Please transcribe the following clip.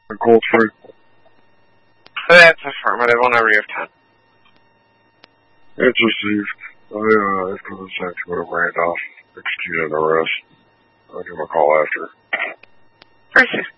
Cold Spring. That's affirmative whenever you have 10. It's received. After the sex, go to Randolph, execute an arrest. I'll give him a call after. Received.